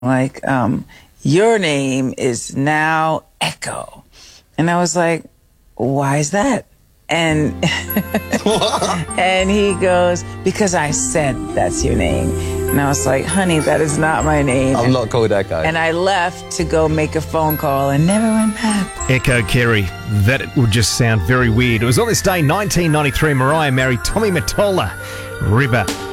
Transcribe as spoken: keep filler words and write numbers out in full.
like, um, your name is now Echo. And I was like, why is that? And and he goes, because I said that's your name. And I was like, honey, that is not my name. I'm not called Echo. And I left to go make a phone call and never went back. Echo Kerry. That would just sound very weird. It was on this day, nineteen ninety-three, Mariah married Tommy Mottola. River.